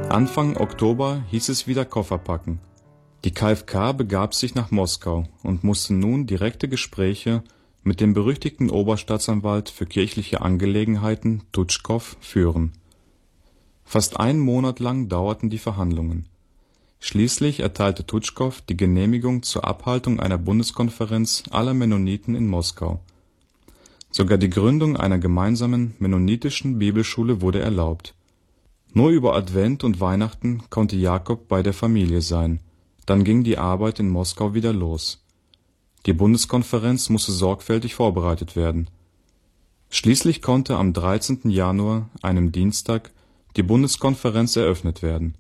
Anfang Oktober hieß es wieder Koffer packen. Die KfK begab sich nach Moskau und musste nun direkte Gespräche mit dem berüchtigten Oberstaatsanwalt für kirchliche Angelegenheiten Tutschkow führen. Fast einen Monat lang dauerten die Verhandlungen. Schließlich erteilte Tutschkow die Genehmigung zur Abhaltung einer Bundeskonferenz aller Mennoniten in Moskau. Sogar die Gründung einer gemeinsamen mennonitischen Bibelschule wurde erlaubt. Nur über Advent und Weihnachten konnte Jakob bei der Familie sein, dann ging die Arbeit in Moskau wieder los. Die Bundeskonferenz musste sorgfältig vorbereitet werden. Schließlich konnte am 13. Januar, einem Dienstag, die Bundeskonferenz eröffnet werden.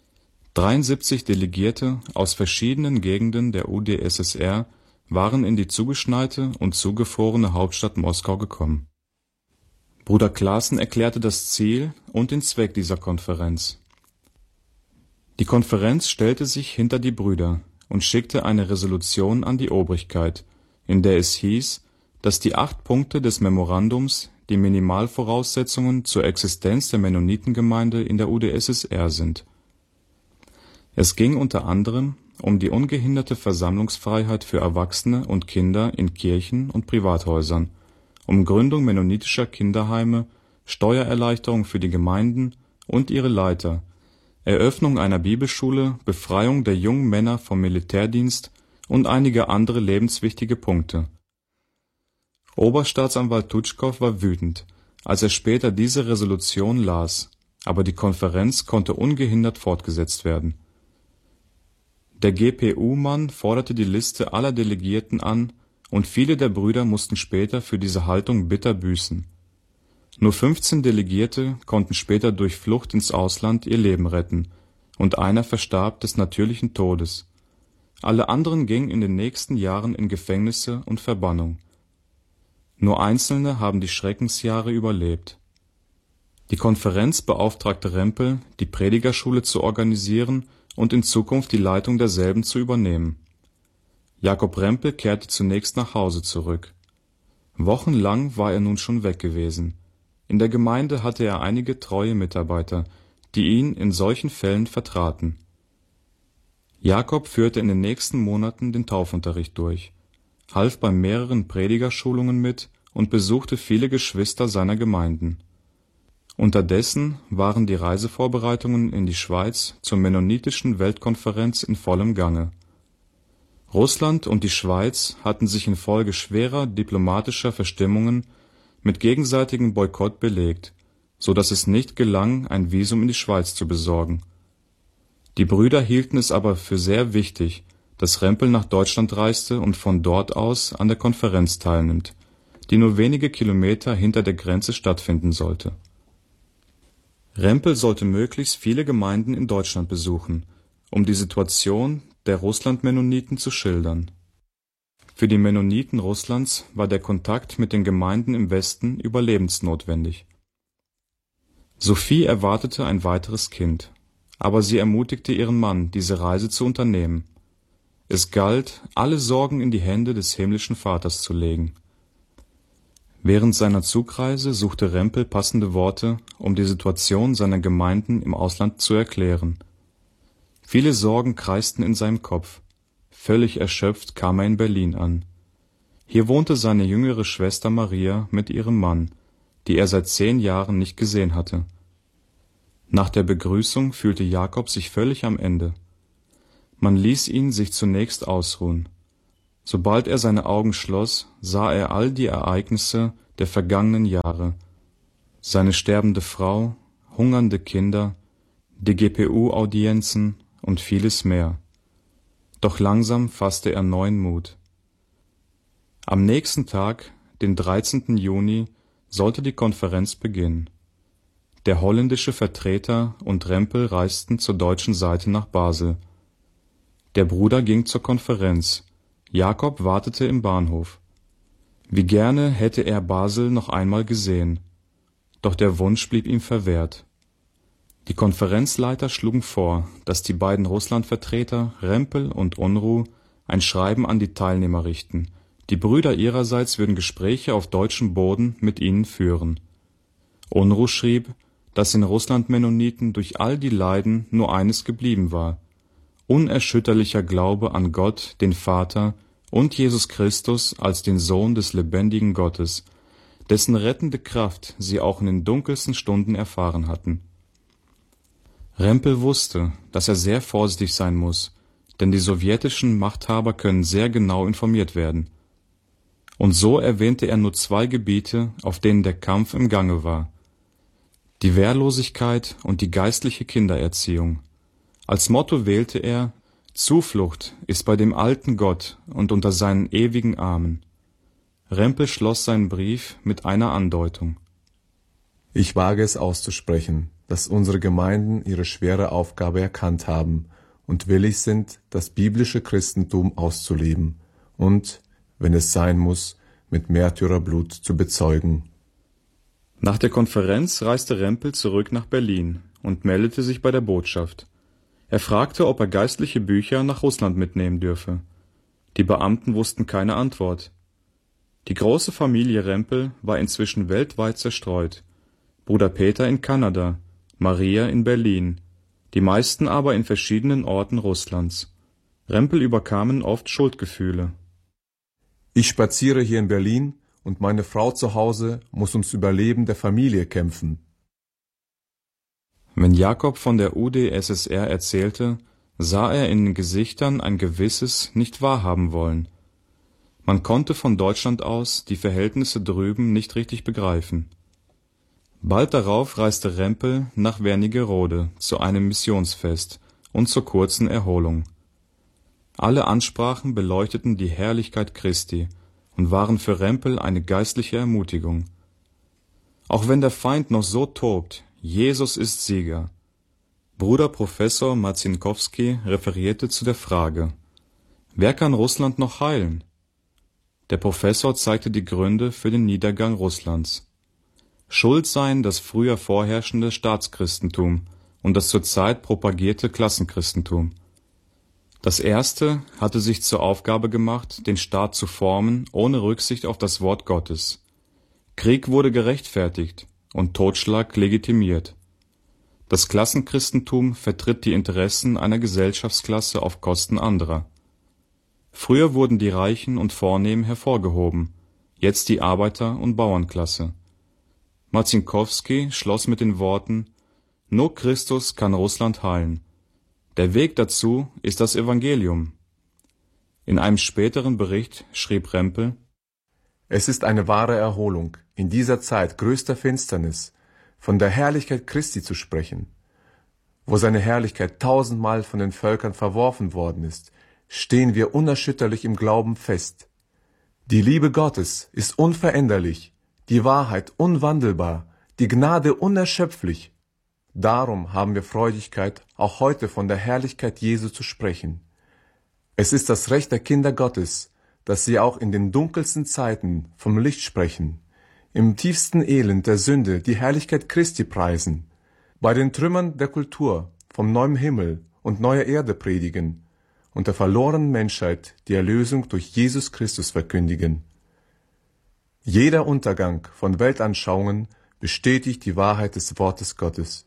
73 Delegierte aus verschiedenen Gegenden der UdSSR waren in die zugeschneite und zugefrorene Hauptstadt Moskau gekommen. Bruder Klaassen erklärte das Ziel und den Zweck dieser Konferenz. Die Konferenz stellte sich hinter die Brüder und schickte eine Resolution an die Obrigkeit, in der es hieß, dass die 8 Punkte des Memorandums die Minimalvoraussetzungen zur Existenz der Mennonitengemeinde in der UdSSR sind. Es ging unter anderem um die ungehinderte Versammlungsfreiheit für Erwachsene und Kinder in Kirchen und Privathäusern, um Gründung mennonitischer Kinderheime, Steuererleichterung für die Gemeinden und ihre Leiter, Eröffnung einer Bibelschule, Befreiung der jungen Männer vom Militärdienst und einige andere lebenswichtige Punkte. Oberstaatsanwalt Tutschkow war wütend, als er später diese Resolution las, aber die Konferenz konnte ungehindert fortgesetzt werden. Der GPU-Mann forderte die Liste aller Delegierten an, und viele der Brüder mussten später für diese Haltung bitter büßen. Nur 15 Delegierte konnten später durch Flucht ins Ausland ihr Leben retten, und einer verstarb des natürlichen Todes. Alle anderen gingen in den nächsten Jahren in Gefängnisse und Verbannung. Nur Einzelne haben die Schreckensjahre überlebt. Die Konferenz beauftragte Rempel, die Predigerschule zu organisieren und in Zukunft die Leitung derselben zu übernehmen. Jakob Rempel kehrte zunächst nach Hause zurück. Wochenlang war er nun schon weg gewesen. In der Gemeinde hatte er einige treue Mitarbeiter, die ihn in solchen Fällen vertraten. Jakob führte in den nächsten Monaten den Taufunterricht durch, half bei mehreren Predigerschulungen mit und besuchte viele Geschwister seiner Gemeinden. Unterdessen waren die Reisevorbereitungen in die Schweiz zur Mennonitischen Weltkonferenz in vollem Gange. Russland und die Schweiz hatten sich infolge schwerer diplomatischer Verstimmungen mit gegenseitigem Boykott belegt, so dass es nicht gelang, ein Visum in die Schweiz zu besorgen. Die Brüder hielten es aber für sehr wichtig, dass Rempel nach Deutschland reiste und von dort aus an der Konferenz teilnimmt, die nur wenige Kilometer hinter der Grenze stattfinden sollte. Rempel sollte möglichst viele Gemeinden in Deutschland besuchen, um die Situation der Russland-Mennoniten zu schildern. Für die Mennoniten Russlands war der Kontakt mit den Gemeinden im Westen überlebensnotwendig. Sophie erwartete ein weiteres Kind, aber sie ermutigte ihren Mann, diese Reise zu unternehmen. Es galt, alle Sorgen in die Hände des himmlischen Vaters zu legen. Während seiner Zugreise suchte Rempel passende Worte, um die Situation seiner Gemeinden im Ausland zu erklären. Viele Sorgen kreisten in seinem Kopf. Völlig erschöpft kam er in Berlin an. Hier wohnte seine jüngere Schwester Maria mit ihrem Mann, die er seit 10 Jahren nicht gesehen hatte. Nach der Begrüßung fühlte Jakob sich völlig am Ende. Man ließ ihn sich zunächst ausruhen. Sobald er seine Augen schloss, sah er all die Ereignisse der vergangenen Jahre: seine sterbende Frau, hungernde Kinder, die GPU-Audienzen und vieles mehr. Doch langsam fasste er neuen Mut. Am nächsten Tag, den 13. Juni, sollte die Konferenz beginnen. Der holländische Vertreter und Rempel reisten zur deutschen Seite nach Basel. Der Bruder ging zur Konferenz. Jakob wartete im Bahnhof. Wie gerne hätte er Basel noch einmal gesehen, doch der Wunsch blieb ihm verwehrt. Die Konferenzleiter schlugen vor, dass die beiden Russlandvertreter, Rempel und Unruh, ein Schreiben an die Teilnehmer richten. Die Brüder ihrerseits würden Gespräche auf deutschem Boden mit ihnen führen. Unruh schrieb, dass in Russland Mennoniten durch all die Leiden nur eines geblieben war: unerschütterlicher Glaube an Gott, den Vater, und Jesus Christus als den Sohn des lebendigen Gottes, dessen rettende Kraft sie auch in den dunkelsten Stunden erfahren hatten. Rempel wusste, dass er sehr vorsichtig sein muss, denn die sowjetischen Machthaber können sehr genau informiert werden. Und so erwähnte er nur 2 Gebiete, auf denen der Kampf im Gange war: die Wehrlosigkeit und die geistliche Kindererziehung. Als Motto wählte er: Zuflucht ist bei dem alten Gott und unter seinen ewigen Armen. Rempel schloss seinen Brief mit einer Andeutung: Ich wage es auszusprechen, dass unsere Gemeinden ihre schwere Aufgabe erkannt haben und willig sind, das biblische Christentum auszuleben und, wenn es sein muss, mit Märtyrerblut zu bezeugen. Nach der Konferenz reiste Rempel zurück nach Berlin und meldete sich bei der Botschaft. Er fragte, ob er geistliche Bücher nach Russland mitnehmen dürfe. Die Beamten wussten keine Antwort. Die große Familie Rempel war inzwischen weltweit zerstreut. Bruder Peter in Kanada, Maria in Berlin, die meisten aber in verschiedenen Orten Russlands. Rempel überkamen oft Schuldgefühle. Ich spaziere hier in Berlin und meine Frau zu Hause muss ums Überleben der Familie kämpfen. Wenn Jakob von der UdSSR erzählte, sah er in den Gesichtern ein gewisses Nicht-Wahrhaben-Wollen. Man konnte von Deutschland aus die Verhältnisse drüben nicht richtig begreifen. Bald darauf reiste Rempel nach Wernigerode zu einem Missionsfest und zur kurzen Erholung. Alle Ansprachen beleuchteten die Herrlichkeit Christi und waren für Rempel eine geistliche Ermutigung. Auch wenn der Feind noch so tobt, Jesus ist Sieger. Bruder Professor Marcinkowski referierte zu der Frage: Wer kann Russland noch heilen? Der Professor zeigte die Gründe für den Niedergang Russlands. Schuld seien das früher vorherrschende Staatschristentum und das zurzeit propagierte Klassenchristentum. Das erste hatte sich zur Aufgabe gemacht, den Staat zu formen, ohne Rücksicht auf das Wort Gottes. Krieg wurde gerechtfertigt und Totschlag legitimiert. Das Klassenchristentum vertritt die Interessen einer Gesellschaftsklasse auf Kosten anderer. Früher wurden die Reichen und Vornehmen hervorgehoben, jetzt die Arbeiter- und Bauernklasse. Marcinkowski schloss mit den Worten: Nur Christus kann Russland heilen. Der Weg dazu ist das Evangelium. In einem späteren Bericht schrieb Rempel: Es ist eine wahre Erholung, in dieser Zeit größter Finsternis von der Herrlichkeit Christi zu sprechen. Wo seine Herrlichkeit 1000-mal von den Völkern verworfen worden ist, stehen wir unerschütterlich im Glauben fest. Die Liebe Gottes ist unveränderlich, die Wahrheit unwandelbar, die Gnade unerschöpflich. Darum haben wir Freudigkeit, auch heute von der Herrlichkeit Jesu zu sprechen. Es ist das Recht der Kinder Gottes, dass sie auch in den dunkelsten Zeiten vom Licht sprechen, im tiefsten Elend der Sünde die Herrlichkeit Christi preisen, bei den Trümmern der Kultur vom neuen Himmel und neuer Erde predigen und der verlorenen Menschheit die Erlösung durch Jesus Christus verkündigen. Jeder Untergang von Weltanschauungen bestätigt die Wahrheit des Wortes Gottes.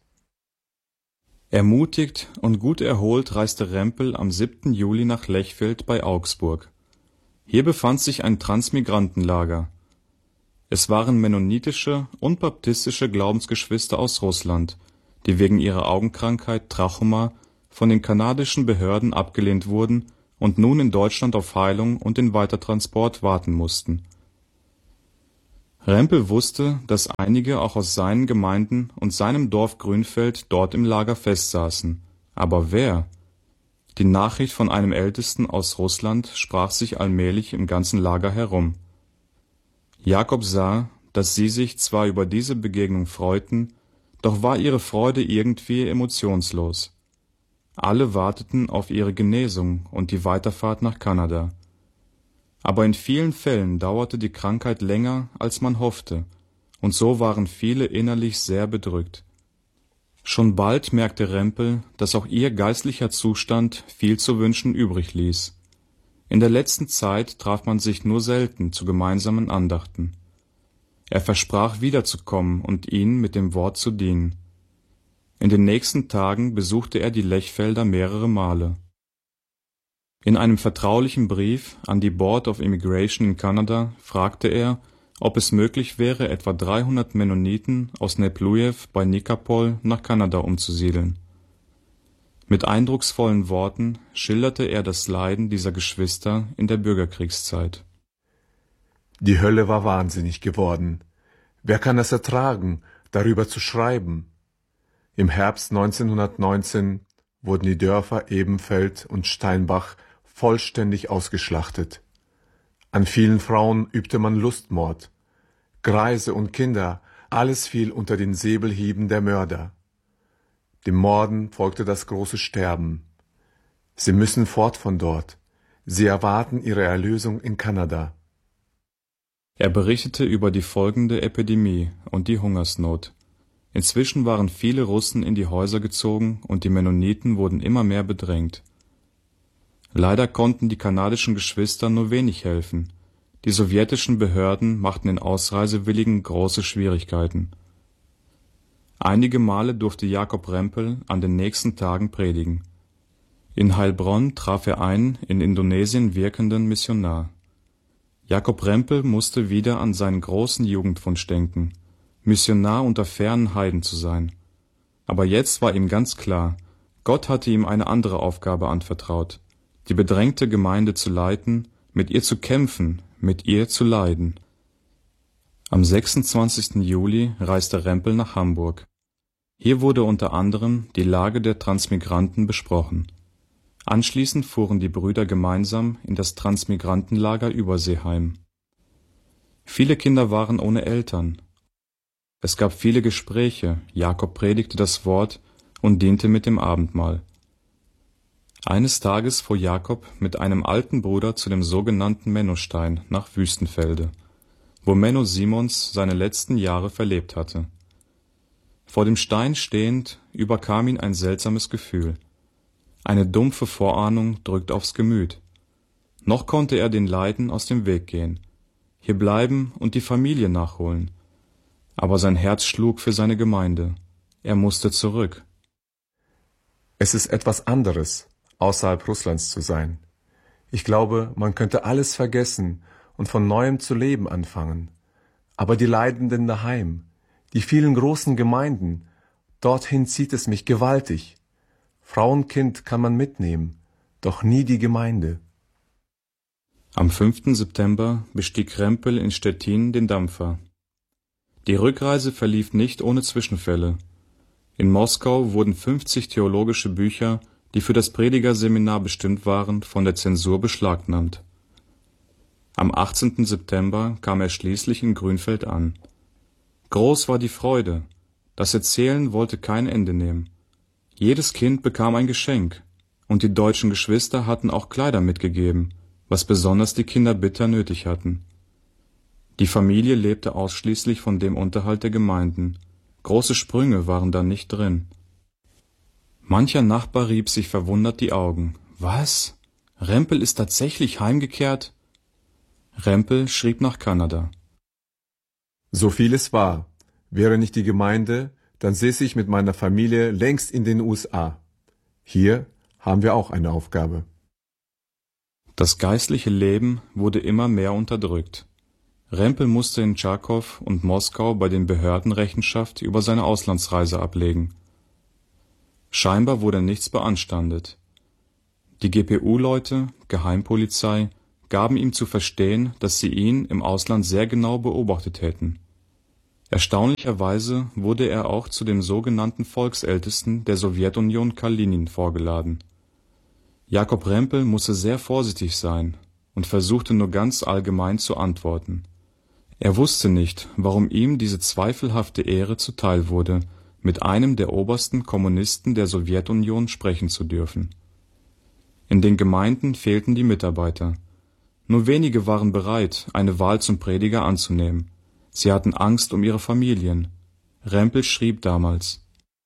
Ermutigt und gut erholt reiste Rempel am 7. Juli nach Lechfeld bei Augsburg. Hier befand sich ein Transmigrantenlager. Es waren mennonitische und baptistische Glaubensgeschwister aus Russland, die wegen ihrer Augenkrankheit Trachoma von den kanadischen Behörden abgelehnt wurden und nun in Deutschland auf Heilung und den Weitertransport warten mussten. Rempel wusste, dass einige auch aus seinen Gemeinden und seinem Dorf Grünfeld dort im Lager festsaßen. Aber wer? Die Nachricht von einem Ältesten aus Russland sprach sich allmählich im ganzen Lager herum. Jakob sah, dass sie sich zwar über diese Begegnung freuten, doch war ihre Freude irgendwie emotionslos. Alle warteten auf ihre Genesung und die Weiterfahrt nach Kanada. Aber in vielen Fällen dauerte die Krankheit länger, als man hoffte, und so waren viele innerlich sehr bedrückt. Schon bald merkte Rempel, dass auch ihr geistlicher Zustand viel zu wünschen übrig ließ. In der letzten Zeit traf man sich nur selten zu gemeinsamen Andachten. Er versprach wiederzukommen und ihnen mit dem Wort zu dienen. In den nächsten Tagen besuchte er die Lechfelder mehrere Male. In einem vertraulichen Brief an die Board of Immigration in Kanada fragte er, ob es möglich wäre, etwa 300 Mennoniten aus Neplujew bei Nikapol nach Kanada umzusiedeln. Mit eindrucksvollen Worten schilderte er das Leiden dieser Geschwister in der Bürgerkriegszeit. Die Hölle war wahnsinnig geworden. Wer kann es ertragen, darüber zu schreiben? Im Herbst 1919 wurden die Dörfer Ebenfeld und Steinbach vollständig ausgeschlachtet. An vielen Frauen übte man Lustmord. Greise und Kinder, alles fiel unter den Säbelhieben der Mörder. Dem Morden folgte das große Sterben. Sie müssen fort von dort. Sie erwarten ihre Erlösung in Kanada. Er berichtete über die folgende Epidemie und die Hungersnot. Inzwischen waren viele Russen in die Häuser gezogen und die Mennoniten wurden immer mehr bedrängt. Leider konnten die kanadischen Geschwister nur wenig helfen. Die sowjetischen Behörden machten den Ausreisewilligen große Schwierigkeiten. Einige Male durfte Jakob Rempel an den nächsten Tagen predigen. In Heilbronn traf er einen in Indonesien wirkenden Missionar. Jakob Rempel musste wieder an seinen großen Jugendwunsch denken, Missionar unter fernen Heiden zu sein. Aber jetzt war ihm ganz klar, Gott hatte ihm eine andere Aufgabe anvertraut, die bedrängte Gemeinde zu leiten, mit ihr zu kämpfen, mit ihr zu leiden. Am 26. Juli reiste Rempel nach Hamburg. Hier wurde unter anderem die Lage der Transmigranten besprochen. Anschließend fuhren die Brüder gemeinsam in das Transmigrantenlager Überseeheim. Viele Kinder waren ohne Eltern. Es gab viele Gespräche, Jakob predigte das Wort und diente mit dem Abendmahl. Eines Tages fuhr Jakob mit einem alten Bruder zu dem sogenannten Mennostein nach Wüstenfelde, wo Menno Simons seine letzten Jahre verlebt hatte. Vor dem Stein stehend überkam ihn ein seltsames Gefühl. Eine dumpfe Vorahnung drückt aufs Gemüt. Noch konnte er den Leiden aus dem Weg gehen, hier bleiben und die Familie nachholen. Aber sein Herz schlug für seine Gemeinde. Er musste zurück. Es ist etwas anderes, außerhalb Russlands zu sein. Ich glaube, man könnte alles vergessen und von neuem zu leben anfangen. Aber die Leidenden daheim, die vielen großen Gemeinden, dorthin zieht es mich gewaltig. Frau und Kind kann man mitnehmen, doch nie die Gemeinde. Am 5. September bestieg Rempel in Stettin den Dampfer. Die Rückreise verlief nicht ohne Zwischenfälle. In Moskau wurden 50 theologische Bücher, die für das Predigerseminar bestimmt waren, von der Zensur beschlagnahmt. Am 18. September kam er schließlich in Grünfeld an. Groß war die Freude. Das Erzählen wollte kein Ende nehmen. Jedes Kind bekam ein Geschenk, und die deutschen Geschwister hatten auch Kleider mitgegeben, was besonders die Kinder bitter nötig hatten. Die Familie lebte ausschließlich von dem Unterhalt der Gemeinden. Große Sprünge waren da nicht drin. Mancher Nachbar rieb sich verwundert die Augen. Was? Rempel ist tatsächlich heimgekehrt? Rempel schrieb nach Kanada. So viel es war. Wäre nicht die Gemeinde, dann säße ich mit meiner Familie längst in den USA. Hier haben wir auch eine Aufgabe. Das geistliche Leben wurde immer mehr unterdrückt. Rempel musste in Charkow und Moskau bei den Behörden Rechenschaft über seine Auslandsreise ablegen. Scheinbar wurde nichts beanstandet. Die GPU-Leute, Geheimpolizei, gaben ihm zu verstehen, dass sie ihn im Ausland sehr genau beobachtet hätten. Erstaunlicherweise wurde er auch zu dem sogenannten Volksältesten der Sowjetunion Kalinin vorgeladen. Jakob Rempel musste sehr vorsichtig sein und versuchte nur ganz allgemein zu antworten. Er wusste nicht, warum ihm diese zweifelhafte Ehre zuteil wurde, mit einem der obersten Kommunisten der Sowjetunion sprechen zu dürfen. In den Gemeinden fehlten die Mitarbeiter. Nur wenige waren bereit, eine Wahl zum Prediger anzunehmen. Sie hatten Angst um ihre Familien. Rempel schrieb damals: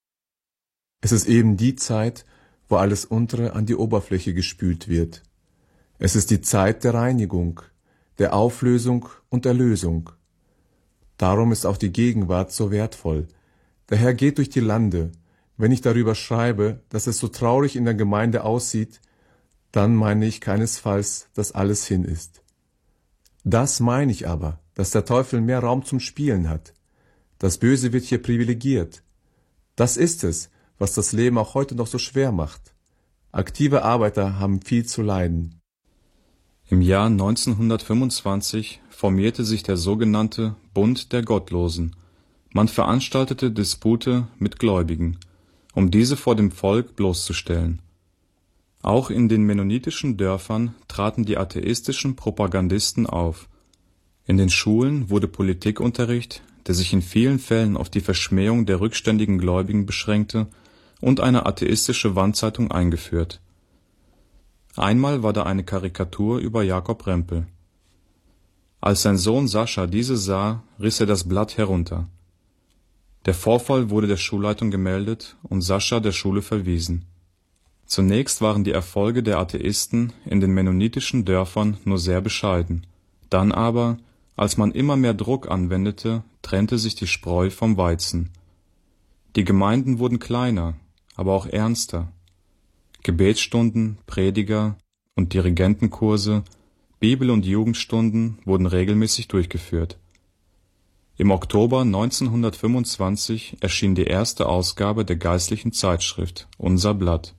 Es ist eben die Zeit, wo alles Untere an die Oberfläche gespült wird. Es ist die Zeit der Reinigung, der Auflösung und Erlösung. Darum ist auch die Gegenwart so wertvoll. Der Herr geht durch die Lande, Wenn ich darüber schreibe, dass es so traurig in der Gemeinde aussieht, dann meine ich keinesfalls, dass alles hin ist. Das meine ich aber, dass der Teufel mehr Raum zum Spielen hat. Das Böse wird hier privilegiert. Das ist es, was das Leben auch heute noch so schwer macht. Aktive Arbeiter haben viel zu leiden. Im Jahr 1925 formierte sich der sogenannte Bund der Gottlosen. Man veranstaltete Dispute mit Gläubigen, um diese vor dem Volk bloßzustellen. Auch in den mennonitischen Dörfern traten die atheistischen Propagandisten auf. In den Schulen wurde Politikunterricht, der sich in vielen Fällen auf die Verschmähung der rückständigen Gläubigen beschränkte, und eine atheistische Wandzeitung eingeführt. Einmal war da eine Karikatur über Jakob Rempel. Als sein Sohn Sascha diese sah, riss er das Blatt herunter. Der Vorfall wurde der Schulleitung gemeldet und Sascha der Schule verwiesen. Zunächst waren die Erfolge der Atheisten in den mennonitischen Dörfern nur sehr bescheiden. Dann aber, als man immer mehr Druck anwendete, trennte sich die Spreu vom Weizen. Die Gemeinden wurden kleiner, aber auch ernster. Gebetsstunden, Prediger und Dirigentenkurse, Bibel- und Jugendstunden wurden regelmäßig durchgeführt. Im Oktober 1925 erschien die erste Ausgabe der geistlichen Zeitschrift Unser Blatt.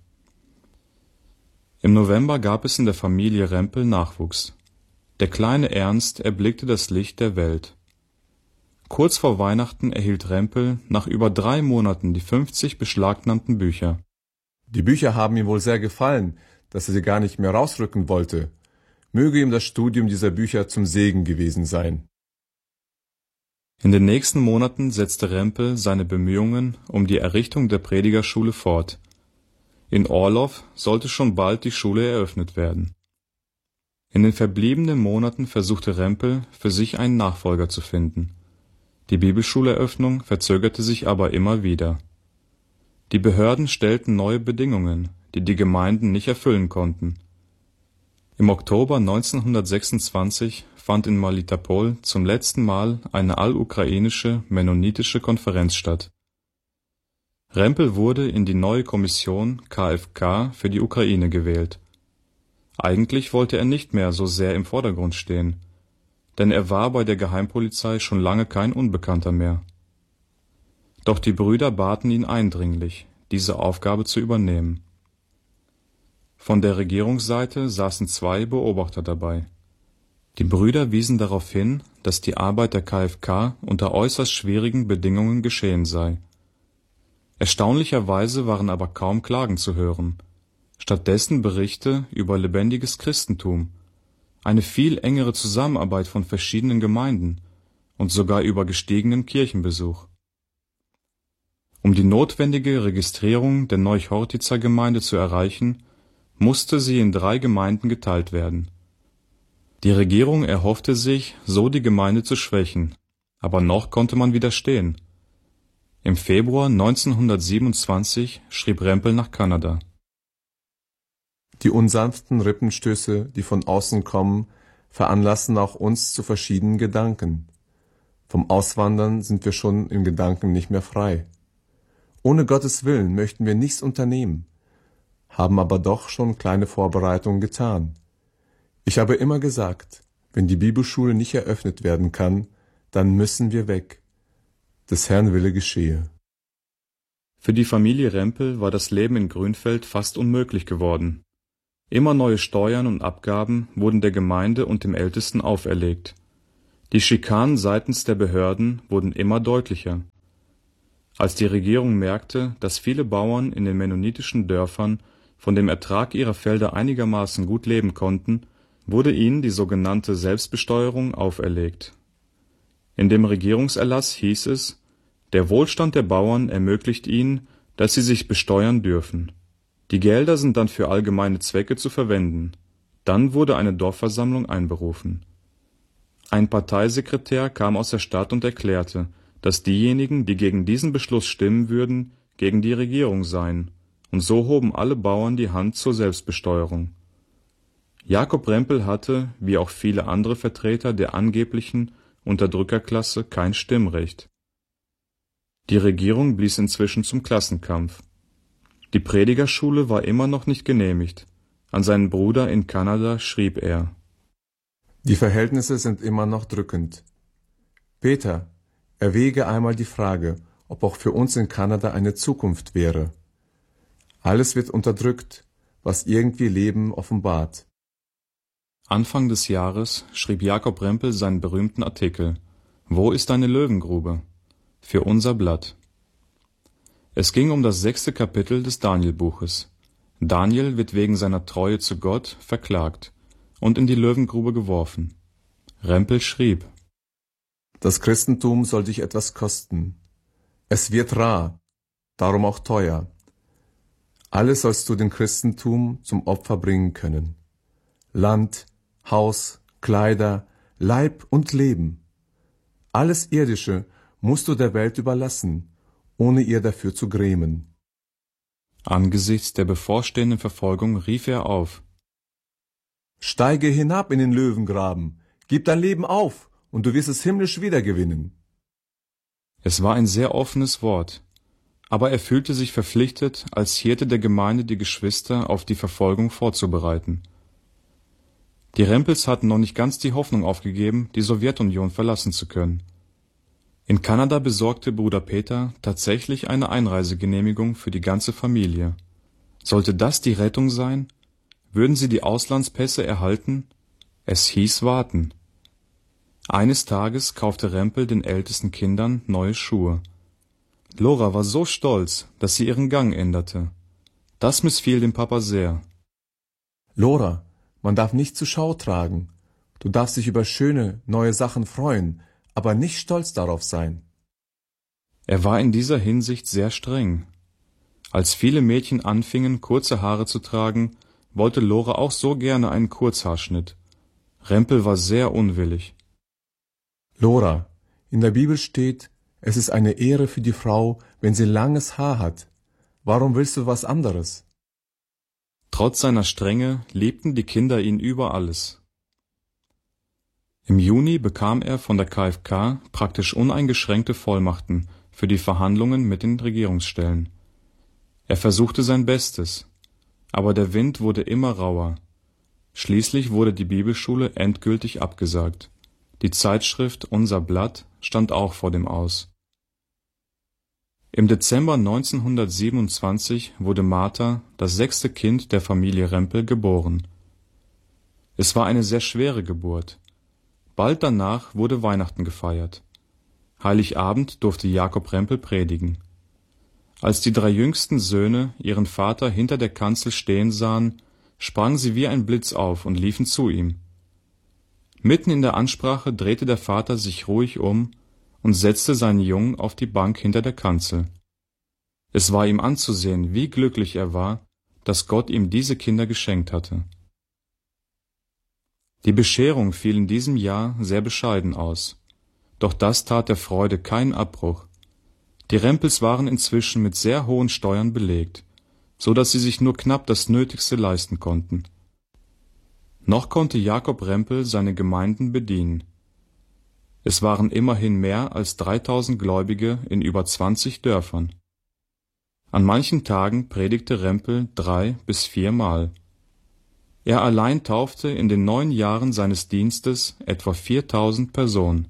Im November gab es in der Familie Rempel Nachwuchs. Der kleine Ernst erblickte das Licht der Welt. Kurz vor Weihnachten erhielt Rempel nach über 3 Monaten die 50 beschlagnahmten Bücher. Die Bücher haben ihm wohl sehr gefallen, dass er sie gar nicht mehr rausrücken wollte. Möge ihm das Studium dieser Bücher zum Segen gewesen sein. In den nächsten Monaten setzte Rempel seine Bemühungen um die Errichtung der Predigerschule fort. In Orloff sollte schon bald die Schule eröffnet werden. In den verbliebenen Monaten versuchte Rempel, für sich einen Nachfolger zu finden. Die Bibelschuleröffnung verzögerte sich aber immer wieder. Die Behörden stellten neue Bedingungen, die die Gemeinden nicht erfüllen konnten. Im Oktober 1926 fand in Melitopol zum letzten Mal eine allukrainische mennonitische Konferenz statt. Rempel wurde in die neue Kommission KFK für die Ukraine gewählt. Eigentlich wollte er nicht mehr so sehr im Vordergrund stehen, denn er war bei der Geheimpolizei schon lange kein Unbekannter mehr. Doch die Brüder baten ihn eindringlich, diese Aufgabe zu übernehmen. Von der Regierungsseite saßen 2 Beobachter dabei. Die Brüder wiesen darauf hin, dass die Arbeit der KFK unter äußerst schwierigen Bedingungen geschehen sei. Erstaunlicherweise waren aber kaum Klagen zu hören, stattdessen Berichte über lebendiges Christentum, eine viel engere Zusammenarbeit von verschiedenen Gemeinden und sogar über gestiegenen Kirchenbesuch. Um die notwendige Registrierung der Neuchortitzer Gemeinde zu erreichen, musste sie in 3 Gemeinden geteilt werden. Die Regierung erhoffte sich, so die Gemeinde zu schwächen, aber noch konnte man widerstehen. Im Februar 1927 schrieb Rempel nach Kanada. Die unsanften Rippenstöße, die von außen kommen, veranlassen auch uns zu verschiedenen Gedanken. Vom Auswandern sind wir schon in Gedanken nicht mehr frei. Ohne Gottes Willen möchten wir nichts unternehmen, haben aber doch schon kleine Vorbereitungen getan. Ich habe immer gesagt, wenn die Bibelschule nicht eröffnet werden kann, dann müssen wir weg. Des Herrn Wille geschehe. Für die Familie Rempel war das Leben in Grünfeld fast unmöglich geworden. Immer neue Steuern und Abgaben wurden der Gemeinde und dem Ältesten auferlegt. Die Schikanen seitens der Behörden wurden immer deutlicher. Als die Regierung merkte, dass viele Bauern in den mennonitischen Dörfern von dem Ertrag ihrer Felder einigermaßen gut leben konnten, wurde ihnen die sogenannte Selbstbesteuerung auferlegt. In dem Regierungserlass hieß es, der Wohlstand der Bauern ermöglicht ihnen, dass sie sich besteuern dürfen. Die Gelder sind dann für allgemeine Zwecke zu verwenden. Dann wurde eine Dorfversammlung einberufen. Ein Parteisekretär kam aus der Stadt und erklärte, dass diejenigen, die gegen diesen Beschluss stimmen würden, gegen die Regierung seien, und so hoben alle Bauern die Hand zur Selbstbesteuerung. Jakob Rempel hatte, wie auch viele andere Vertreter der angeblichen Unterdrückerklasse, kein Stimmrecht. Die Regierung blies inzwischen zum Klassenkampf, Die Predigerschule war immer noch nicht genehmigt. An seinen Bruder in Kanada schrieb er: Die Verhältnisse sind immer noch drückend. Peter, erwäge einmal die Frage, ob auch für uns in Kanada eine Zukunft wäre. Alles wird unterdrückt, was irgendwie Leben offenbart. Anfang des Jahres schrieb Jakob Rempel seinen berühmten Artikel »Wo ist eine Löwengrube?« für unser Blatt. Es ging um das 6. Kapitel des Daniel-Buches. Daniel wird wegen seiner Treue zu Gott verklagt und in die Löwengrube geworfen. Rempel schrieb: Das Christentum soll dich etwas kosten. Es wird rar, darum auch teuer. Alles sollst du dem Christentum zum Opfer bringen können. Land, Haus, Kleider, Leib und Leben. Alles Irdische musst du der Welt überlassen, ohne ihr dafür zu grämen. Angesichts der bevorstehenden Verfolgung rief er auf: Steige hinab in den Löwengraben, gib dein Leben auf, und du wirst es himmlisch wiedergewinnen. Es war ein sehr offenes Wort, aber er fühlte sich verpflichtet, als Hirte der Gemeinde die Geschwister auf die Verfolgung vorzubereiten. Die Rempels hatten noch nicht ganz die Hoffnung aufgegeben, die Sowjetunion verlassen zu können. In Kanada besorgte Bruder Peter tatsächlich eine Einreisegenehmigung für die ganze Familie. Sollte das die Rettung sein? Würden sie die Auslandspässe erhalten? Es hieß warten. Eines Tages kaufte Rempel den ältesten Kindern neue Schuhe. Lora war so stolz, dass sie ihren Gang änderte. Das missfiel dem Papa sehr. Lora, man darf nicht zur Schau tragen. Du darfst dich über schöne, neue Sachen freuen, aber nicht stolz darauf sein. Er war in dieser Hinsicht sehr streng. Als viele Mädchen anfingen, kurze Haare zu tragen, wollte Lora auch so gerne einen Kurzhaarschnitt. Rempel war sehr unwillig. Lora, in der Bibel steht, es ist eine Ehre für die Frau, wenn sie langes Haar hat. Warum willst du was anderes? Trotz seiner Strenge liebten die Kinder ihn über alles. Im Juni bekam er von der KfK praktisch uneingeschränkte Vollmachten für die Verhandlungen mit den Regierungsstellen. Er versuchte sein Bestes, aber der Wind wurde immer rauer. Schließlich wurde die Bibelschule endgültig abgesagt. Die Zeitschrift Unser Blatt stand auch vor dem Aus. Im Dezember 1927 wurde Martha, das 6. Kind der Familie Rempel, geboren. Es war eine sehr schwere Geburt. Bald danach wurde Weihnachten gefeiert. Heiligabend durfte Jakob Rempel predigen. Als die 3 jüngsten Söhne ihren Vater hinter der Kanzel stehen sahen, sprangen sie wie ein Blitz auf und liefen zu ihm. Mitten in der Ansprache drehte der Vater sich ruhig um und setzte seinen Jungen auf die Bank hinter der Kanzel. Es war ihm anzusehen, wie glücklich er war, dass Gott ihm diese Kinder geschenkt hatte. Die Bescherung fiel in diesem Jahr sehr bescheiden aus, doch das tat der Freude keinen Abbruch. Die Rempels waren inzwischen mit sehr hohen Steuern belegt, so dass sie sich nur knapp das Nötigste leisten konnten. Noch konnte Jakob Rempel seine Gemeinden bedienen. Es waren immerhin mehr als 3000 Gläubige in über 20 Dörfern. An manchen Tagen predigte Rempel 3 bis 4 Mal. Er allein taufte in den 9 Jahren seines Dienstes etwa 4000 Personen.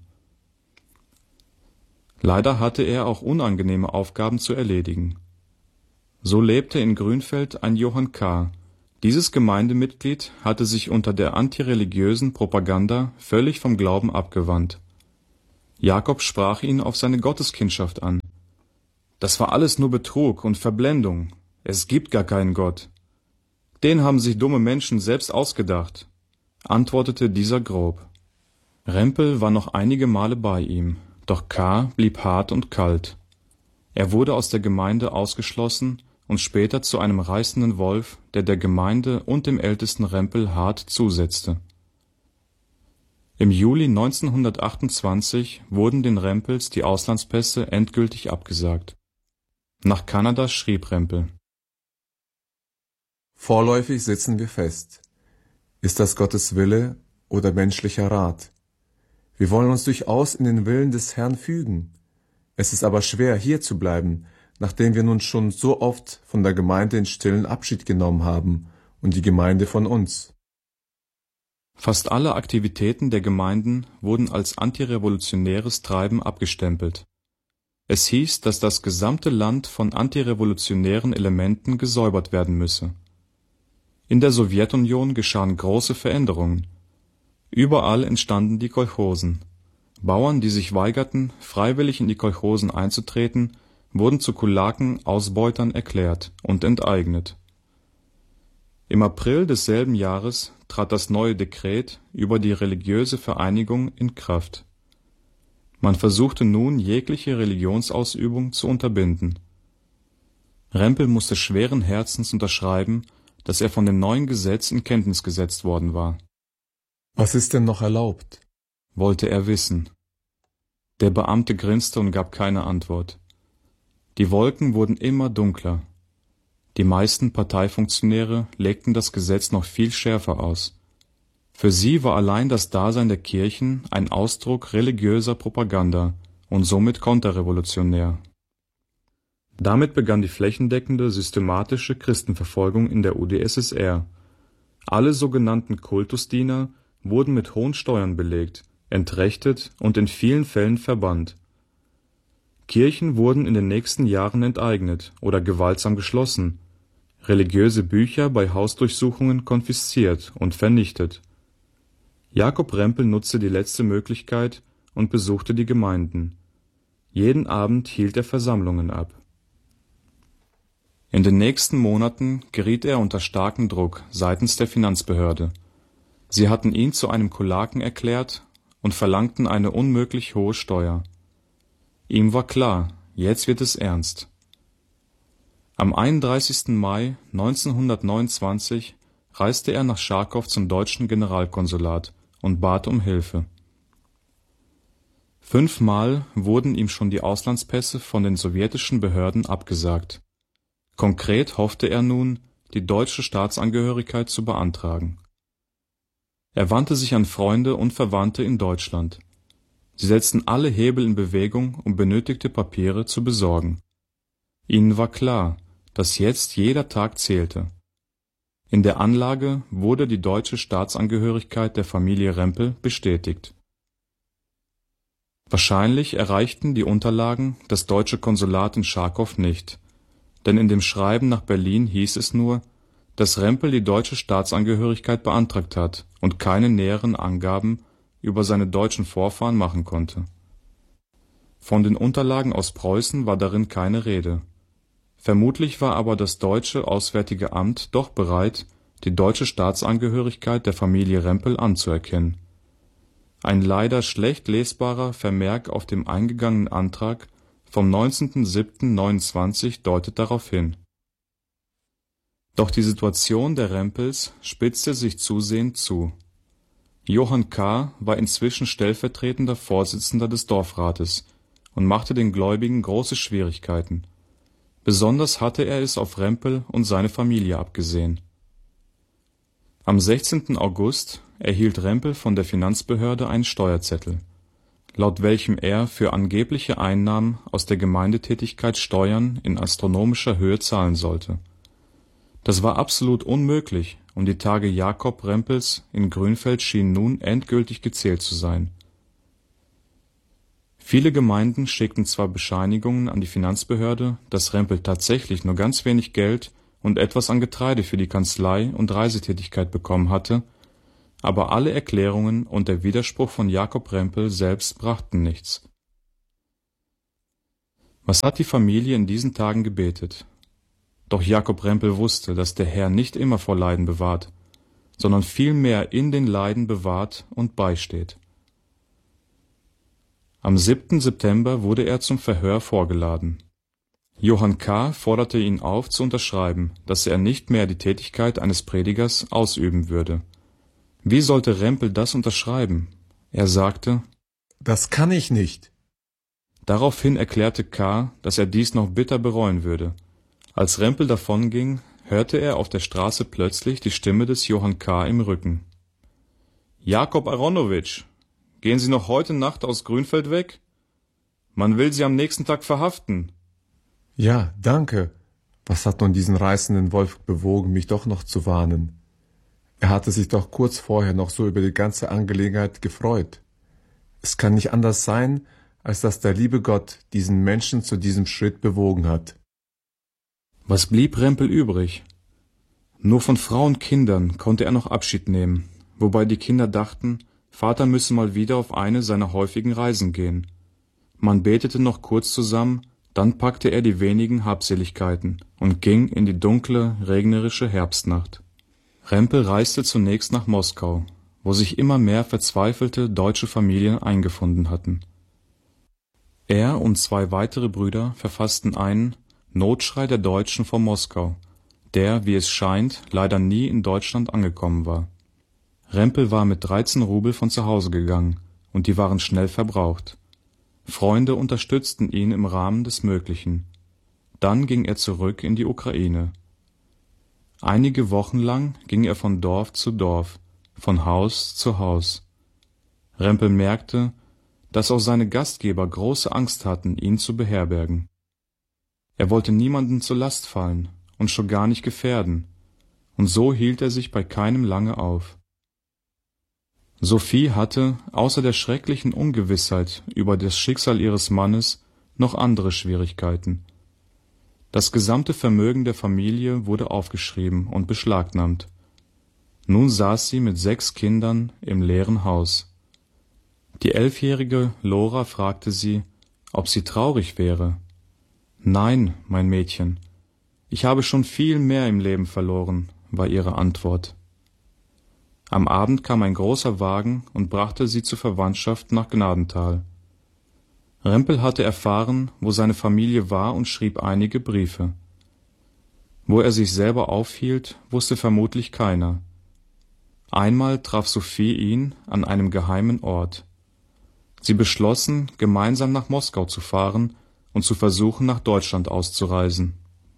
Leider hatte er auch unangenehme Aufgaben zu erledigen. So lebte in Grünfeld ein Johann K. Dieses Gemeindemitglied hatte sich unter der antireligiösen Propaganda völlig vom Glauben abgewandt. Jakob sprach ihn auf seine Gotteskindschaft an. Das war alles nur Betrug und Verblendung. Es gibt gar keinen Gott. Den haben sich dumme Menschen selbst ausgedacht, antwortete dieser grob. Rempel war noch einige Male bei ihm, doch K. blieb hart und kalt. Er wurde aus der Gemeinde ausgeschlossen und später zu einem reißenden Wolf, der Gemeinde und dem ältesten Rempel hart zusetzte. Im Juli 1928 wurden den Rempels die Auslandspässe endgültig abgesagt. Nach Kanada schrieb Rempel: Vorläufig sitzen wir fest. Ist das Gottes Wille oder menschlicher Rat? Wir wollen uns durchaus in den Willen des Herrn fügen. Es ist aber schwer, hier zu bleiben, nachdem wir nun schon so oft von der Gemeinde in stillen Abschied genommen haben und die Gemeinde von uns? Fast alle Aktivitäten der Gemeinden wurden als antirevolutionäres Treiben abgestempelt. Es hieß, dass das gesamte Land von antirevolutionären Elementen gesäubert werden müsse. In der Sowjetunion geschahen große Veränderungen. Überall entstanden die Kolchosen. Bauern, die sich weigerten, freiwillig in die Kolchosen einzutreten, wurden zu Kulaken, Ausbeutern erklärt und enteignet. Im April desselben Jahres trat das neue Dekret über die religiöse Vereinigung in Kraft. Man versuchte nun, jegliche Religionsausübung zu unterbinden. Rempel musste schweren Herzens unterschreiben, dass er von dem neuen Gesetz in Kenntnis gesetzt worden war. Was ist denn noch erlaubt? Wollte er wissen. Der Beamte grinste und gab keine Antwort. Die Wolken wurden immer dunkler. Die meisten Parteifunktionäre legten das Gesetz noch viel schärfer aus. Für sie war allein das Dasein der Kirchen ein Ausdruck religiöser Propaganda und somit konterrevolutionär. Damit begann die flächendeckende, systematische Christenverfolgung in der UdSSR. Alle sogenannten Kultusdiener wurden mit hohen Steuern belegt, entrechtet und in vielen Fällen verbannt. Kirchen wurden in den nächsten Jahren enteignet oder gewaltsam geschlossen, religiöse Bücher bei Hausdurchsuchungen konfisziert und vernichtet. Jakob Rempel nutzte die letzte Möglichkeit und besuchte die Gemeinden. Jeden Abend hielt er Versammlungen ab. In den nächsten Monaten geriet er unter starken Druck seitens der Finanzbehörde. Sie hatten ihn zu einem Kulaken erklärt und verlangten eine unmöglich hohe Steuer. Ihm war klar, jetzt wird es ernst. Am 31. Mai 1929 reiste er nach Charkow zum deutschen Generalkonsulat und bat um Hilfe. 5-mal wurden ihm schon die Auslandspässe von den sowjetischen Behörden abgesagt. Konkret hoffte er nun, die deutsche Staatsangehörigkeit zu beantragen. Er wandte sich an Freunde und Verwandte in Deutschland. Sie setzten alle Hebel in Bewegung, um benötigte Papiere zu besorgen. Ihnen war klar, dass jetzt jeder Tag zählte. In der Anlage wurde die deutsche Staatsangehörigkeit der Familie Rempel bestätigt. Wahrscheinlich erreichten die Unterlagen das deutsche Konsulat in Charkow nicht, denn in dem Schreiben nach Berlin hieß es nur, dass Rempel die deutsche Staatsangehörigkeit beantragt hat und keine näheren Angaben über seine deutschen Vorfahren machen konnte. Von den Unterlagen aus Preußen war darin keine Rede. Vermutlich war aber das deutsche Auswärtige Amt doch bereit, die deutsche Staatsangehörigkeit der Familie Rempel anzuerkennen. Ein leider schlecht lesbarer Vermerk auf dem eingegangenen Antrag vom 19.07.29 deutet darauf hin. Doch die Situation der Rempels spitzte sich zusehends zu. Johann K. war inzwischen stellvertretender Vorsitzender des Dorfrates und machte den Gläubigen große Schwierigkeiten. Besonders hatte er es auf Rempel und seine Familie abgesehen. Am 16. August erhielt Rempel von der Finanzbehörde einen Steuerzettel, laut welchem er für angebliche Einnahmen aus der Gemeindetätigkeit Steuern in astronomischer Höhe zahlen sollte. Das war absolut unmöglich, und die Tage Jakob Rempels in Grünfeld schienen nun endgültig gezählt zu sein. Viele Gemeinden schickten zwar Bescheinigungen an die Finanzbehörde, dass Rempel tatsächlich nur ganz wenig Geld und etwas an Getreide für die Kanzlei und Reisetätigkeit bekommen hatte, aber alle Erklärungen und der Widerspruch von Jakob Rempel selbst brachten nichts. Was hat die Familie in diesen Tagen gebetet? Doch Jakob Rempel wusste, dass der Herr nicht immer vor Leiden bewahrt, sondern vielmehr in den Leiden bewahrt und beisteht. Am 7. September wurde er zum Verhör vorgeladen. Johann K. forderte ihn auf, zu unterschreiben, dass er nicht mehr die Tätigkeit eines Predigers ausüben würde. Wie sollte Rempel das unterschreiben? Er sagte: Das kann ich nicht. Daraufhin erklärte K., dass er dies noch bitter bereuen würde. Als Rempel davonging, hörte er auf der Straße plötzlich die Stimme des Johann K. im Rücken. »Jakob Aronowitsch, gehen Sie noch heute Nacht aus Grünfeld weg? Man will Sie am nächsten Tag verhaften.« Ja, danke. Was hat nun diesen reißenden Wolf bewogen, mich doch noch zu warnen? Er hatte sich doch kurz vorher noch so über die ganze Angelegenheit gefreut. Es kann nicht anders sein, als dass der liebe Gott diesen Menschen zu diesem Schritt bewogen hat. Was blieb Rempel übrig? Nur von Frau und Kindern konnte er noch Abschied nehmen, wobei die Kinder dachten, Vater müsse mal wieder auf eine seiner häufigen Reisen gehen. Man betete noch kurz zusammen, dann packte er die wenigen Habseligkeiten und ging in die dunkle, regnerische Herbstnacht. Rempel reiste zunächst nach Moskau, wo sich immer mehr verzweifelte deutsche Familien eingefunden hatten. Er und 2 weitere Brüder verfassten einen Notschrei der Deutschen vor Moskau, der, wie es scheint, leider nie in Deutschland angekommen war. Rempel war mit 13 Rubel von zu Hause gegangen, und die waren schnell verbraucht. Freunde unterstützten ihn im Rahmen des Möglichen. Dann ging er zurück in die Ukraine. Einige Wochen lang ging er von Dorf zu Dorf, von Haus zu Haus. Rempel merkte, dass auch seine Gastgeber große Angst hatten, ihn zu beherbergen. Er wollte niemanden zur Last fallen und schon gar nicht gefährden, und so hielt er sich bei keinem lange auf. Sophie hatte, außer der schrecklichen Ungewissheit über das Schicksal ihres Mannes, noch andere Schwierigkeiten. Das gesamte Vermögen der Familie wurde aufgeschrieben und beschlagnahmt. Nun saß sie mit 6 Kindern im leeren Haus. Die 11-jährige Lora fragte sie, ob sie traurig wäre. »Nein, mein Mädchen, ich habe schon viel mehr im Leben verloren«, war ihre Antwort. Am Abend kam ein großer Wagen und brachte sie zur Verwandtschaft nach Gnadenthal. Rempel hatte erfahren, wo seine Familie war, und schrieb einige Briefe. Wo er sich selber aufhielt, wusste vermutlich keiner. Einmal traf Sophie ihn an einem geheimen Ort. Sie beschlossen, gemeinsam nach Moskau zu fahren und zu versuchen, nach Deutschland auszureisen.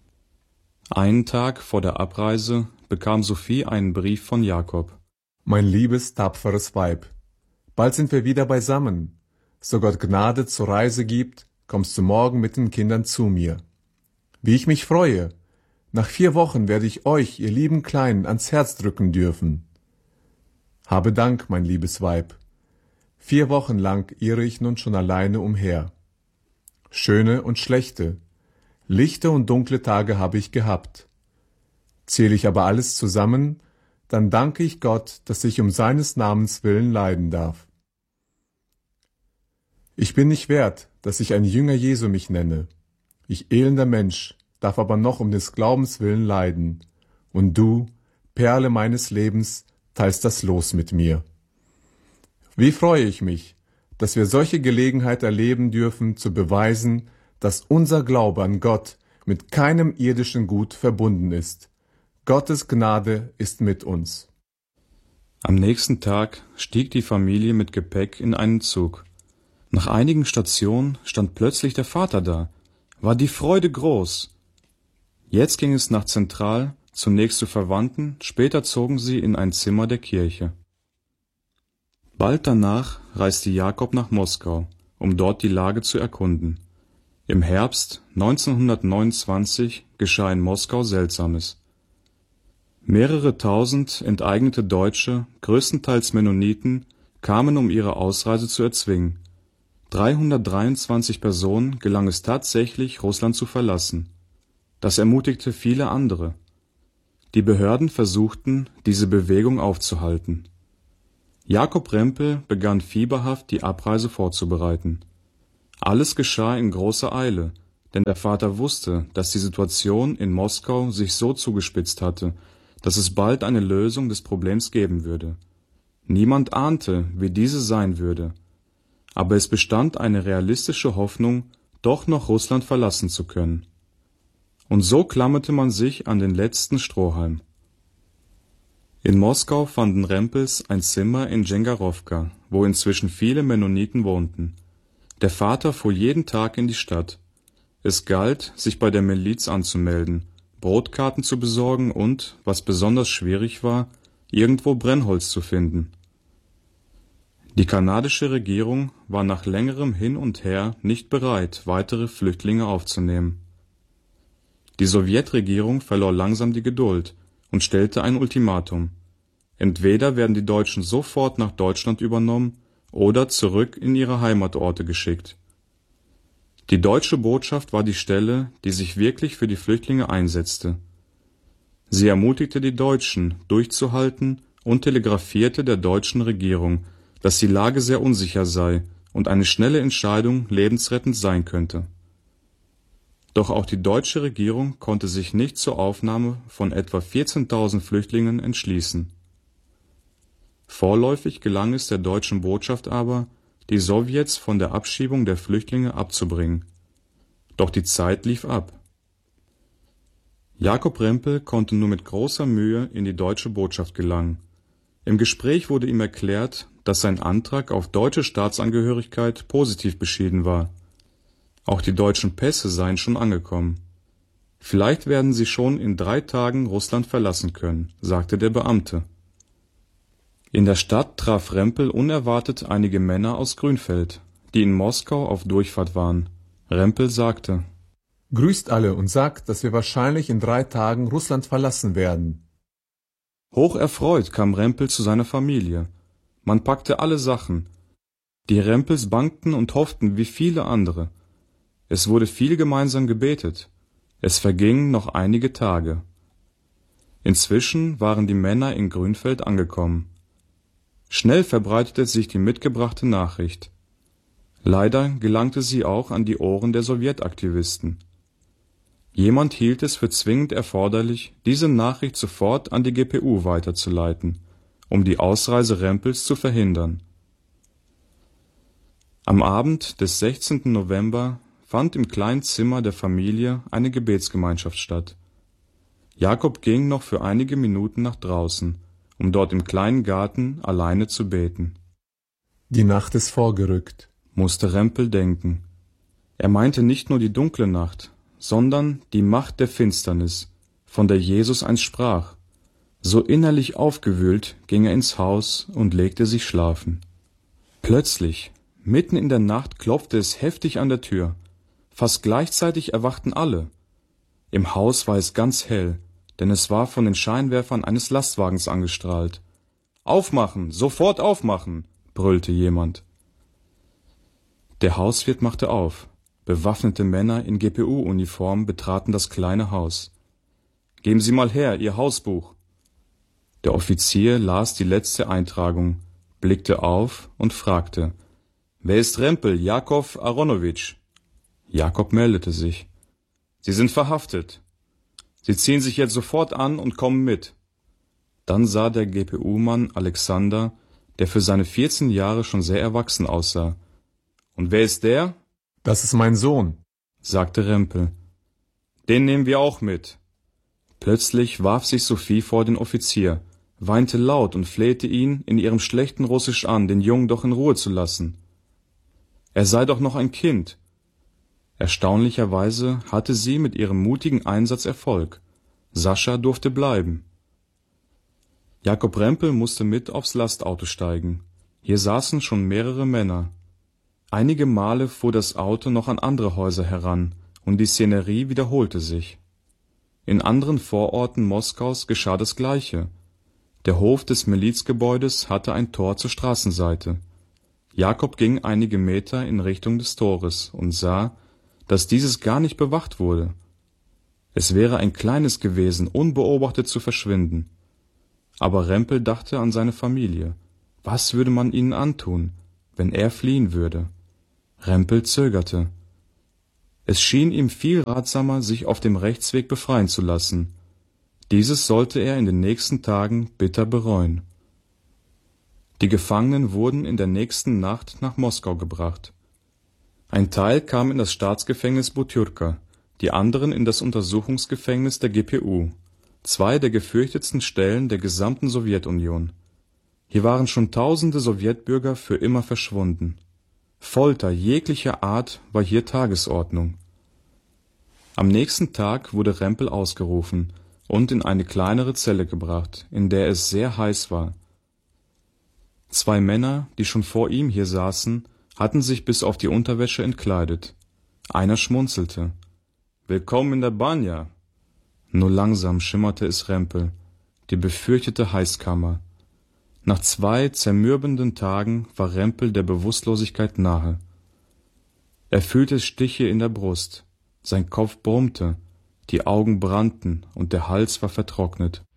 Einen Tag vor der Abreise bekam Sophie einen Brief von Jakob. Mein liebes, tapferes Weib, bald sind wir wieder beisammen. So Gott Gnade zur Reise gibt, kommst du morgen mit den Kindern zu mir. Wie ich mich freue! Nach 4 Wochen werde ich euch, ihr lieben Kleinen, ans Herz drücken dürfen. Habe Dank, mein liebes Weib. 4 Wochen lang irre ich nun schon alleine umher. Schöne und schlechte, lichte und dunkle Tage habe ich gehabt. Zähle ich aber alles zusammen, dann danke ich Gott, dass ich um seines Namens willen leiden darf. Ich bin nicht wert, dass ich ein Jünger Jesu mich nenne. Ich elender Mensch, darf aber noch um des Glaubens willen leiden. Und du, Perle meines Lebens, teilst das Los mit mir. Wie freue ich mich, dass wir solche Gelegenheit erleben dürfen, zu beweisen, dass unser Glaube an Gott mit keinem irdischen Gut verbunden ist. Gottes Gnade ist mit uns. Am nächsten Tag stieg die Familie mit Gepäck in einen Zug. Nach einigen Stationen stand plötzlich der Vater da. War die Freude groß. Jetzt ging es nach Zentral, zunächst zu Verwandten, später zogen sie in ein Zimmer der Kirche. Bald danach reiste Jakob nach Moskau, um dort die Lage zu erkunden. Im Herbst 1929 geschah in Moskau Seltsames. Mehrere tausend enteignete Deutsche, größtenteils Mennoniten, kamen, um ihre Ausreise zu erzwingen. 323 Personen gelang es tatsächlich, Russland zu verlassen. Das ermutigte viele andere. Die Behörden versuchten, diese Bewegung aufzuhalten. Jakob Rempel begann fieberhaft, die Abreise vorzubereiten. Alles geschah in großer Eile, denn der Vater wusste, dass die Situation in Moskau sich so zugespitzt hatte, dass es bald eine Lösung des Problems geben würde. Niemand ahnte, wie diese sein würde, aber es bestand eine realistische Hoffnung, doch noch Russland verlassen zu können. Und so klammerte man sich an den letzten Strohhalm. In Moskau fanden Rempels ein Zimmer in Dschengarowka, wo inzwischen viele Mennoniten wohnten. Der Vater fuhr jeden Tag in die Stadt. Es galt, sich bei der Miliz anzumelden, Brotkarten zu besorgen und, was besonders schwierig war, irgendwo Brennholz zu finden. Die kanadische Regierung war nach längerem Hin und Her nicht bereit, weitere Flüchtlinge aufzunehmen. Die Sowjetregierung verlor langsam die Geduld und stellte ein Ultimatum: Entweder werden die Deutschen sofort nach Deutschland übernommen oder zurück in ihre Heimatorte geschickt. Die deutsche Botschaft war die Stelle, die sich wirklich für die Flüchtlinge einsetzte. Sie ermutigte die Deutschen, durchzuhalten und telegrafierte der deutschen Regierung, dass die Lage sehr unsicher sei und eine schnelle Entscheidung lebensrettend sein könnte. Doch auch die deutsche Regierung konnte sich nicht zur Aufnahme von etwa 14.000 Flüchtlingen entschließen. Vorläufig gelang es der deutschen Botschaft aber, die Sowjets von der Abschiebung der Flüchtlinge abzubringen. Doch die Zeit lief ab. Jakob Rempel konnte nur mit großer Mühe in die deutsche Botschaft gelangen. Im Gespräch wurde ihm erklärt, dass sein Antrag auf deutsche Staatsangehörigkeit positiv beschieden war. Auch die deutschen Pässe seien schon angekommen. Vielleicht werden sie schon in 3 Tagen Russland verlassen können, sagte der Beamte. In der Stadt traf Rempel unerwartet einige Männer aus Grünfeld, die in Moskau auf Durchfahrt waren. Rempel sagte: Grüßt alle und sagt, dass wir wahrscheinlich in 3 Tagen Russland verlassen werden. Hocherfreut kam Rempel zu seiner Familie. Man packte alle Sachen. Die Rempels bangten und hofften wie viele andere. Es wurde viel gemeinsam gebetet. Es vergingen noch einige Tage. Inzwischen waren die Männer in Grünfeld angekommen. Schnell verbreitete sich die mitgebrachte Nachricht. Leider gelangte sie auch an die Ohren der Sowjetaktivisten. Jemand hielt es für zwingend erforderlich, diese Nachricht sofort an die GPU weiterzuleiten, um die Ausreise Rempels zu verhindern. Am Abend des 16. November fand im kleinen Zimmer der Familie eine Gebetsgemeinschaft statt. Jakob ging noch für einige Minuten nach draußen, um dort im kleinen Garten alleine zu beten. Die Nacht ist vorgerückt, musste Rempel denken. Er meinte nicht nur die dunkle Nacht, sondern die Macht der Finsternis, von der Jesus einst sprach. So innerlich aufgewühlt ging er ins Haus und legte sich schlafen. Plötzlich, mitten in der Nacht, klopfte es heftig an der Tür. Fast gleichzeitig erwachten alle. Im Haus war es ganz hell, denn es war von den Scheinwerfern eines Lastwagens angestrahlt. »Aufmachen, sofort aufmachen«, brüllte jemand. Der Hauswirt machte auf. Bewaffnete Männer in GPU-Uniform betraten das kleine Haus. »Geben Sie mal her, Ihr Hausbuch.« Der Offizier las die letzte Eintragung, blickte auf und fragte: »Wer ist Rempel, Jakow Aronowitsch?« Jakob meldete sich. »Sie sind verhaftet. Sie ziehen sich jetzt sofort an und kommen mit.« Dann sah der GPU-Mann Alexander, der für seine 14 Jahre schon sehr erwachsen aussah. »Und wer ist der?« »Das ist mein Sohn«, sagte Rempel. »Den nehmen wir auch mit.« Plötzlich warf sich Sophie vor den Offizier, weinte laut und flehte ihn in ihrem schlechten Russisch an, den Jungen doch in Ruhe zu lassen. Er sei doch noch ein Kind. Erstaunlicherweise hatte sie mit ihrem mutigen Einsatz Erfolg. Sascha durfte bleiben. Jakob Rempel musste mit aufs Lastauto steigen. Hier saßen schon mehrere Männer. Einige Male fuhr das Auto noch an andere Häuser heran, und die Szenerie wiederholte sich. In anderen Vororten Moskaus geschah das Gleiche. Der Hof des Milizgebäudes hatte ein Tor zur Straßenseite. Jakob ging einige Meter in Richtung des Tores und sah, dass dieses gar nicht bewacht wurde. Es wäre ein kleines gewesen, unbeobachtet zu verschwinden. Aber Rempel dachte an seine Familie. Was würde man ihnen antun, wenn er fliehen würde? Rempel zögerte. Es schien ihm viel ratsamer, sich auf dem Rechtsweg befreien zu lassen. Dieses sollte er in den nächsten Tagen bitter bereuen. Die Gefangenen wurden in der nächsten Nacht nach Moskau gebracht. Ein Teil kam in das Staatsgefängnis Butyrka, die anderen in das Untersuchungsgefängnis der GPU, 2 der gefürchtetsten Stellen der gesamten Sowjetunion. Hier waren schon tausende Sowjetbürger für immer verschwunden. Folter jeglicher Art war hier Tagesordnung. Am nächsten Tag wurde Rempel ausgerufen und in eine kleinere Zelle gebracht, in der es sehr heiß war. 2 Männer, die schon vor ihm hier saßen, hatten sich bis auf die Unterwäsche entkleidet. Einer schmunzelte. »Willkommen in der Banja«, Nur langsam schimmerte es Rempel, die befürchtete Heißkammer. Nach 2 zermürbenden Tagen war Rempel der Bewusstlosigkeit nahe. Er fühlte Stiche in der Brust, sein Kopf brummte, die Augen brannten und der Hals war vertrocknet.